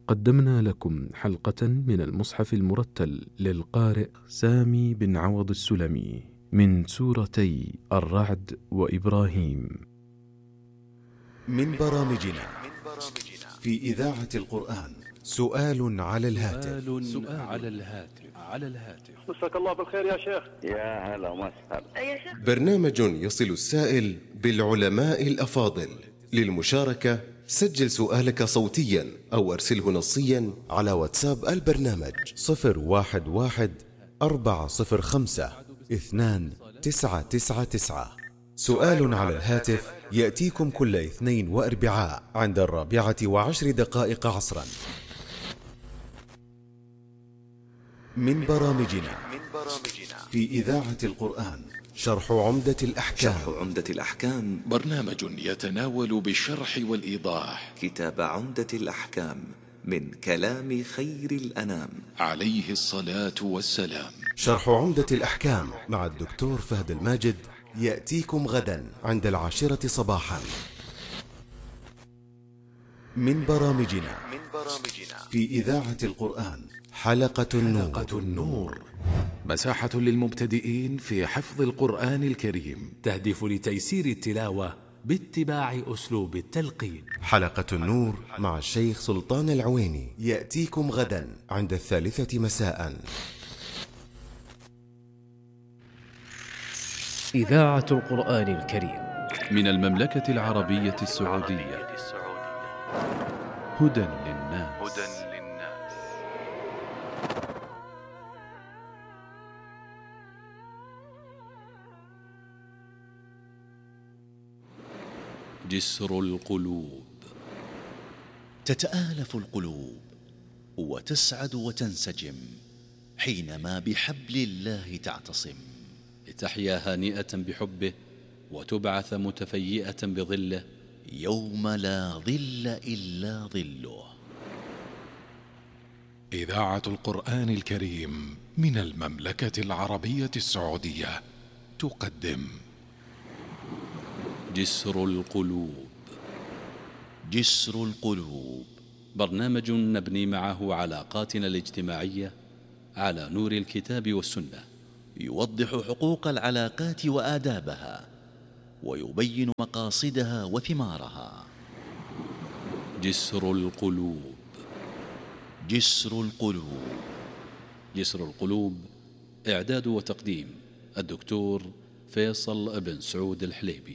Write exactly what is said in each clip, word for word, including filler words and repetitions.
قدمنا لكم حلقة من المصحف المرتل للقارئ سامي بن عوض السلمي من سورتي الرعد وإبراهيم. من برامجنا في إذاعة القرآن سؤال على الهاتف. سؤال على الهاتف على الهاتف مساك الله بالخير يا شيخ. يا هلا وسهلا يا شيخ. برنامج يصل السائل بالعلماء الأفاضل. للمشاركة سجل سؤالك صوتيا أو أرسله نصيا على واتساب البرنامج صفر واحد واحد أربعة صفر خمسة اثنان تسعة تسعة تسعة. سؤال على الهاتف يأتيكم كل اثنين وأربعاء عند الرابعة وعشر دقائق عصرا. من برامجنا في إذاعة القرآن شرح عمدة الأحكام. شرح عمدة الأحكام برنامج يتناول بالشرح والإيضاح كتاب عمدة الأحكام من كلام خير الأنام عليه الصلاة والسلام. شرح عمدة الأحكام مع الدكتور فهد الماجد يأتيكم غدا عند العاشرة صباحا. من برامجنا في إذاعة القرآن حلقة النور. حلقة النور مساحة للمبتدئين في حفظ القرآن الكريم، تهدف لتيسير التلاوة باتباع أسلوب التلقين. حلقة النور مع الشيخ سلطان العويني يأتيكم غدا عند الثالثة مساء. إذاعة القرآن الكريم من المملكة العربية السعودية. هدى للناس. جسر القلوب. تتآلف القلوب وتسعد وتنسجم حينما بحبل الله تعتصم، لتحيا هانئة بحبه وتبعث متفيئة بظله يوم لا ظل إلا ظله. إذاعة القرآن الكريم من المملكة العربية السعودية تقدم جسر القلوب. جسر القلوب برنامج نبني معه علاقاتنا الاجتماعية على نور الكتاب والسنة، يوضح حقوق العلاقات وآدابها ويبين مقاصدها وثمارها. جسر القلوب. جسر القلوب. جسر القلوب إعداد وتقديم الدكتور فيصل بن سعود الحليبي.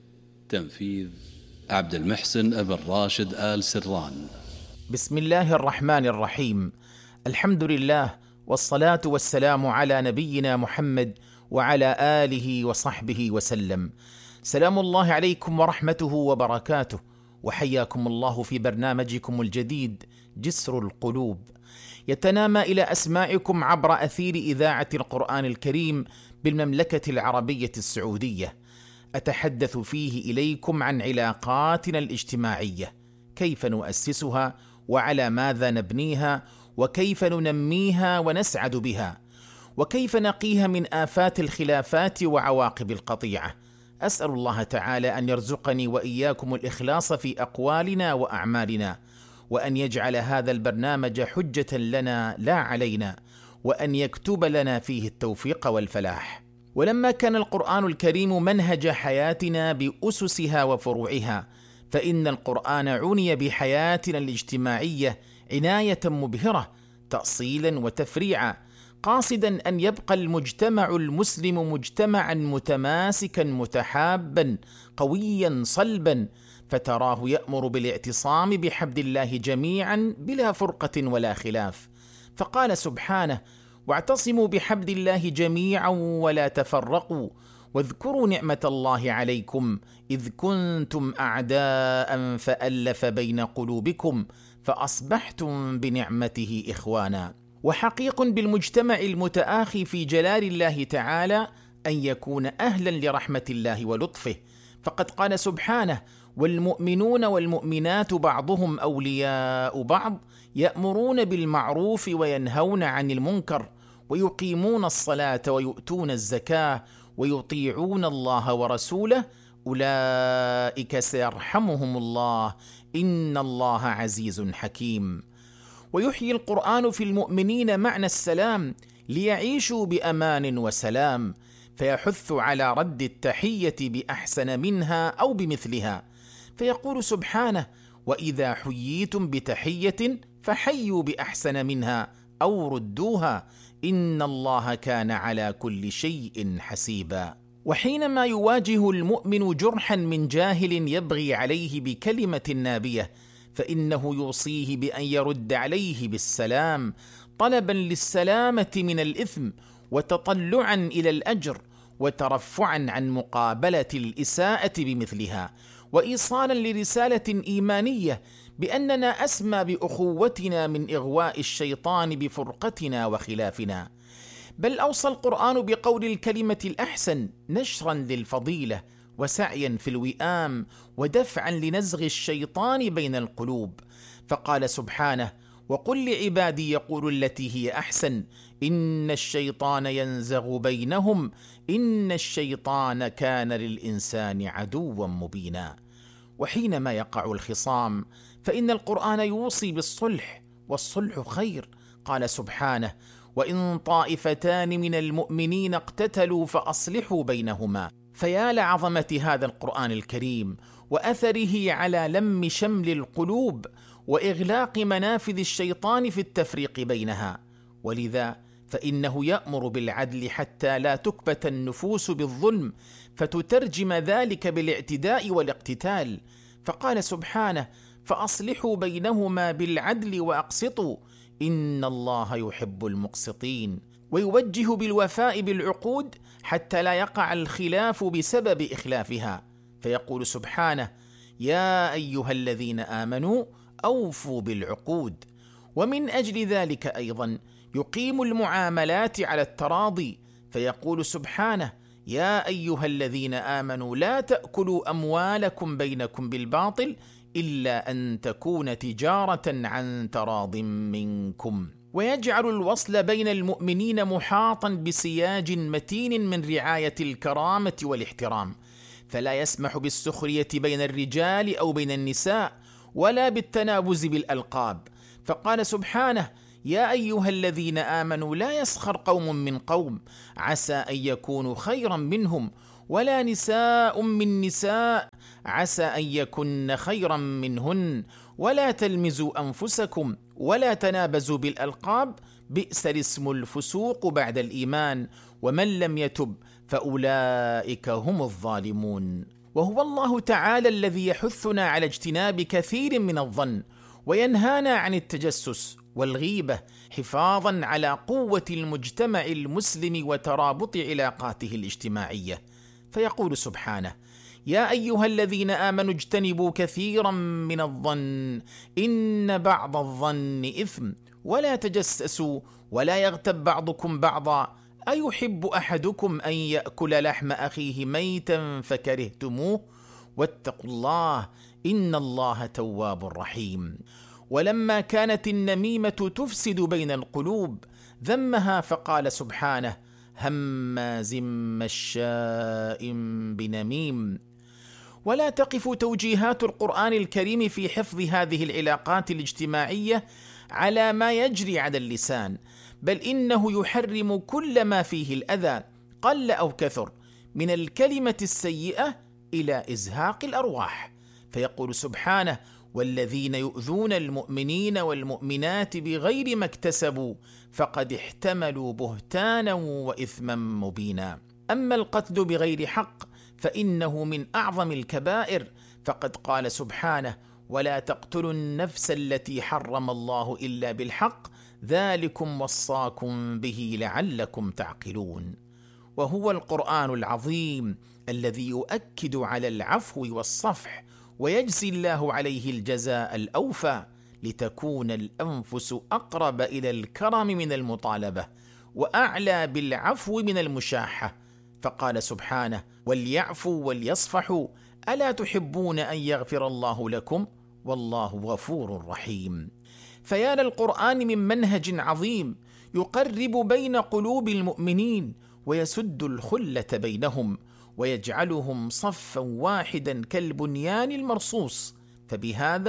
تنفيذ عبد المحسن بن راشد آل سران. بسم الله الرحمن الرحيم. الحمد لله والصلاة والسلام على نبينا محمد وعلى آله وصحبه وسلم. سلام الله عليكم ورحمته وبركاته، وحياكم الله في برنامجكم الجديد جسر القلوب، يتنامى إلى أسماعكم عبر أثير إذاعة القرآن الكريم بالمملكة العربية السعودية. أتحدث فيه إليكم عن علاقاتنا الاجتماعية، كيف نؤسسها وعلى ماذا نبنيها، وكيف ننميها ونسعد بها، وكيف نقيها من آفات الخلافات وعواقب القطيعة. أسأل الله تعالى أن يرزقني وإياكم الإخلاص في أقوالنا وأعمالنا، وأن يجعل هذا البرنامج حجة لنا لا علينا، وأن يكتب لنا فيه التوفيق والفلاح. ولما كان القرآن الكريم منهج حياتنا بأسسها وفروعها، فإن القرآن عني بحياتنا الاجتماعية عناية مبهرة تأصيلا وتفريعا، قاصدا أن يبقى المجتمع المسلم مجتمعا متماسكا متحابا قويا صلبا، فتراه يأمر بالاعتصام بحبل الله جميعا بلا فرقة ولا خلاف. فقال سبحانه: واعتصموا بحبل الله جميعا ولا تفرقوا واذكروا نعمة الله عليكم إذ كنتم أعداء فألف بين قلوبكم فأصبحتم بنعمته إخوانا. وحقيق بالمجتمع المتآخي في جلال الله تعالى أن يكون أهلا لرحمة الله ولطفه، فقد قال سبحانه: والمؤمنون والمؤمنات بعضهم أولياء بعض يأمرون بالمعروف وينهون عن المنكر ويقيمون الصلاة ويؤتون الزكاة ويطيعون الله ورسوله أولئك سيرحمهم الله إن الله عزيز حكيم. ويحيي القرآن في المؤمنين معنى السلام ليعيشوا بأمان وسلام، فيحث على رد التحية بأحسن منها أو بمثلها، فيقول سبحانه: وإذا حييتم بتحية فحيوا بأحسن منها أو ردوها إن الله كان على كل شيء حسيبا. وحينما يواجه المؤمن جرحا من جاهل يبغي عليه بكلمة نابية، فإنه يوصيه بأن يرد عليه بالسلام، طلبا للسلامة من الإثم وتطلعا إلى الأجر وترفعا عن مقابلة الإساءة بمثلها، وإيصالا لرسالة إيمانية بأننا أسمى بأخوتنا من إغواء الشيطان بفرقتنا وخلافنا. بل أوصى القرآن بقول الكلمة الأحسن نشرا للفضيلة وسعيا في الوئام ودفعا لنزغ الشيطان بين القلوب، فقال سبحانه: وقل لعبادي يقولوا التي هي أحسن إن الشيطان ينزغ بينهم إن الشيطان كان للإنسان عدوا مبينا. وحينما يقع الخصام فإن القرآن يوصي بالصلح، والصلح خير. قال سبحانه: وإن طائفتان من المؤمنين اقتتلوا فأصلحوا بينهما. فيا لعظمة هذا القرآن الكريم وأثره على لم شمل القلوب وإغلاق منافذ الشيطان في التفريق بينها. ولذا فإنه يأمر بالعدل حتى لا تكبت النفوس بالظلم فتترجم ذلك بالاعتداء والاقتتال، فقال سبحانه: فأصلحوا بينهما بالعدل وأقسطوا إن الله يحب المقسطين. ويوجه بالوفاء بالعقود حتى لا يقع الخلاف بسبب إخلافها، فيقول سبحانه: يا أيها الذين آمنوا أوفوا بالعقود. ومن أجل ذلك أيضا يقيم المعاملات على التراضي، فيقول سبحانه: يا أيها الذين آمنوا لا تأكلوا أموالكم بينكم بالباطل إلا أن تكون تجارة عن تراض منكم. ويجعل الوصل بين المؤمنين محاطا بسياج متين من رعاية الكرامة والاحترام، فلا يسمح بالسخرية بين الرجال أو بين النساء ولا بالتنابز بالألقاب، فقال سبحانه: يا أيها الذين آمنوا لا يسخر قوم من قوم عسى أن يكونوا خيرا منهم ولا نساء من نساء عسى أن يكن خيرا منهن ولا تلمزوا أنفسكم ولا تنابزوا بالألقاب بئس الاسم الفسوق بعد الإيمان ومن لم يتب فأولئك هم الظالمون. وهو الله تعالى الذي يحثنا على اجتناب كثير من الظن وينهانا عن التجسس والغيبة حفاظا على قوة المجتمع المسلم وترابط علاقاته الاجتماعية، فيقول سبحانه: يا أيها الذين آمنوا اجتنبوا كثيرا من الظن إن بعض الظن إثم ولا تجسسوا ولا يغتب بعضكم بعضا أيحب أحدكم أن يأكل لحم أخيه ميتا فكرهتموه واتقوا الله إن الله تواب رحيم. ولما كانت النميمة تفسد بين القلوب ذمها فقال سبحانه: هماز مشاء بنميم. ولا تقف توجيهات القرآن الكريم في حفظ هذه العلاقات الاجتماعية على ما يجري على اللسان، بل إنه يحرم كل ما فيه الأذى قل أو كثر من الكلمة السيئة إلى إزهاق الأرواح، فيقول سبحانه: والذين يؤذون المؤمنين والمؤمنات بغير ما اكتسبوا فقد احتملوا بهتانا وإثما مبينا. أما القتل بغير حق فإنه من أعظم الكبائر، فقد قال سبحانه: ولا تقتلوا النفس التي حرم الله إلا بالحق ذلكم وصاكم به لعلكم تعقلون. وهو القرآن العظيم الذي يؤكد على العفو والصفح ويجزي الله عليه الجزاء الأوفى لتكون الأنفس أقرب إلى الكرم من المطالبة وأعلى بالعفو من المشاحة، فقال سبحانه: وليعفوا وليصفحوا ألا تحبون أن يغفر الله لكم والله غفور رحيم. فيا للقرآن من منهج عظيم يقرب بين قلوب المؤمنين ويسد الخلة بينهم ويجعلهم صفا واحدا كالبنيان المرصوص، فبهذا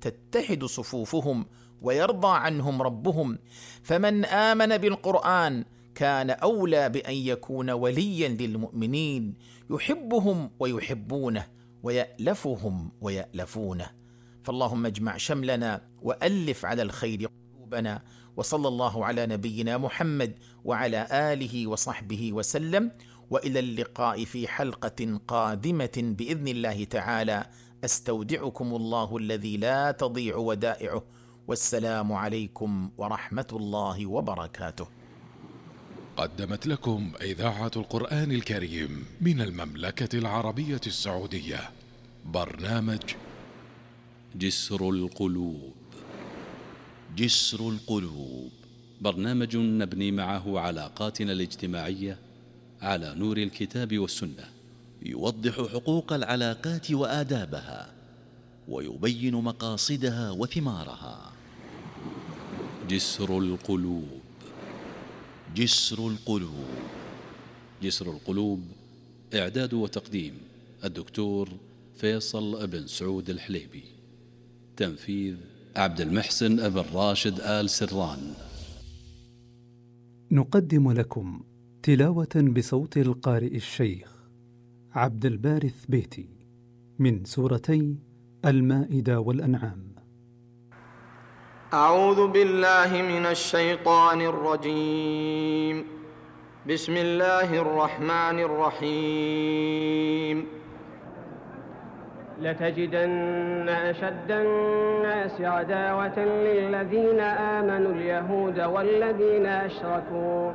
تتحد صفوفهم ويرضى عنهم ربهم. فمن آمن بالقرآن كان أولى بأن يكون وليا للمؤمنين، يحبهم ويحبونه ويألفهم ويألفونه. فاللهم اجمع شملنا وألف على الخير قلوبنا، وصلى الله على نبينا محمد وعلى آله وصحبه وسلم، وإلى اللقاء في حلقة قادمة بإذن الله تعالى. أستودعكم الله الذي لا تضيع ودائعه، والسلام عليكم ورحمة الله وبركاته. قدمت لكم إذاعة القرآن الكريم من المملكة العربية السعودية برنامج جسر القلوب. جسر القلوب برنامج نبني معه علاقاتنا الاجتماعية على نور الكتاب والسنة، يوضح حقوق العلاقات وآدابها، ويبين مقاصدها وثمارها. جسر القلوب. جسر القلوب. جسر القلوب، إعداد وتقديم الدكتور فيصل بن سعود الحليبي، تنفيذ عبد المحسن بن راشد آل سران. نقدم لكم تلاوة بصوت القارئ الشيخ عبد الباري الثبيتي من سورتي المائدة والأنعام. أعوذ بالله من الشيطان الرجيم. بسم الله الرحمن الرحيم. لتجدن أشد الناس عداوة للذين آمنوا اليهود والذين أشركوا،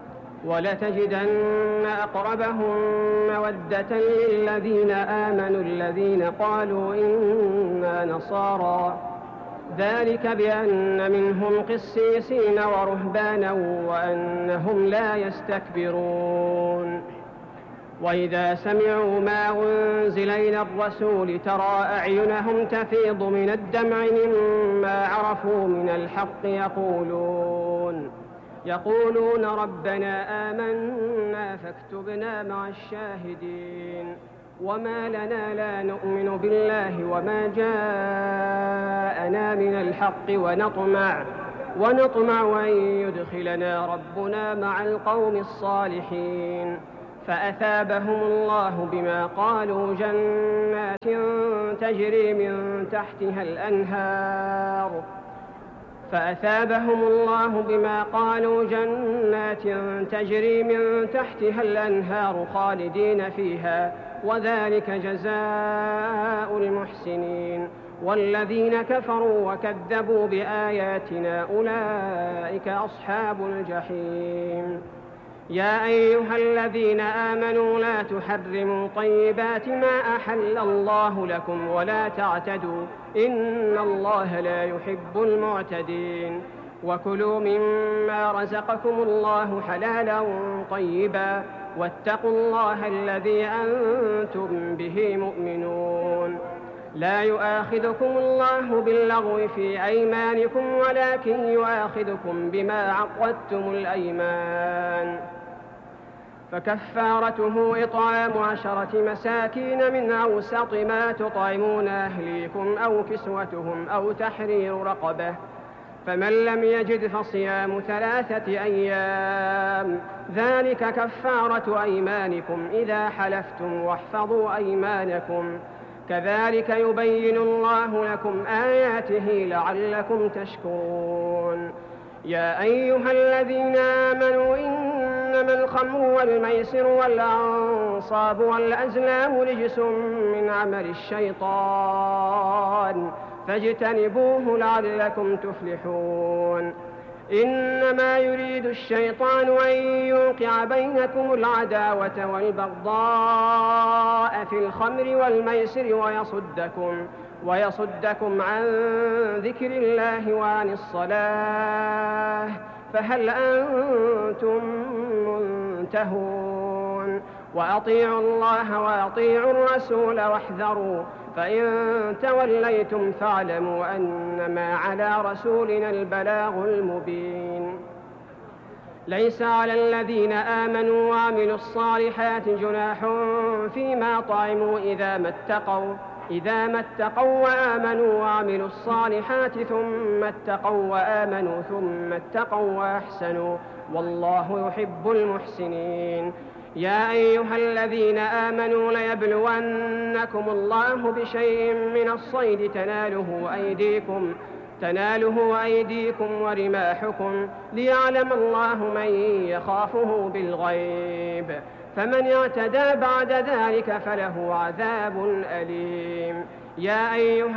ولتجدن أقربهم مودة للذين آمنوا الذين قالوا إنا نصارى، ذلك بأن منهم قسيسين ورهبانا وأنهم لا يستكبرون. وإذا سمعوا ما أنزل إلى الرسول ترى أعينهم تفيض من الدمع مما عرفوا من الحق، يقولون يقولون ربنا آمنا فاكتبنا مع الشاهدين. وما لنا لا نؤمن بالله وما جاءنا من الحق ونطمع ونطمع أن يدخلنا ربنا مع القوم الصالحين. فأثابهم الله بما قالوا جنات تجري من تحتها الأنهار فأثابهم الله بما قالوا جنات تجري من تحتها الأنهار خالدين فيها، وذلك جزاء المحسنين. والذين كفروا وكذبوا بآياتنا أولئك أصحاب الجحيم. يا أيها الذين آمنوا لا تحرموا طيبات ما أحل الله لكم ولا تعتدوا إن الله لا يحب المعتدين. وكلوا مما رزقكم الله حلالا طيبا واتقوا الله الذي أنتم به مؤمنون. لا يؤاخذكم الله باللغو في أيمانكم ولكن يؤاخذكم بما عقدتم الأيمان، فكفارته إطعام عشرة مساكين من أوسط ما تطعمون أهليكم أو كسوتهم أو تحرير رقبة، فمن لم يجد فصيام ثلاثة أيام ذلك كفارة أيمانكم إذا حلفتم، واحفظوا أيمانكم كذلك يبين الله لكم آياته لعلكم تشكرون. يا أيها الذين آمنوا إنما الخمر والميسر والأنصاب والأزلام رجس من عمل الشيطان فاجتنبوه لعلكم تفلحون. إنما يريد الشيطان أن يوقع بينكم العداوة والبغضاء في الخمر والميسر ويصدكم ويصدكم عن ذكر الله وعن الصلاة فهل أنتم منتهون؟ وأطيعوا الله وأطيعوا الرسول واحذروا، فإن توليتم فاعلموا أنما على رسولنا البلاغ المبين. ليس على الذين آمنوا وعملوا الصالحات جناح فيما طعموا إذا ما اتقوا إذا ما اتقوا وآمنوا وعملوا الصالحات ثم اتقوا وآمنوا ثم اتقوا وأحسنوا والله يحب المحسنين. يا أيها الذين آمنوا ليبلونكم الله بشيء من الصيد تناله أيديكم تناله أيديكم ورماحكم ليعلم الله من يخافه بالغيب، فمن اعتدى بعد ذلك فله عذاب أليم. يا أيها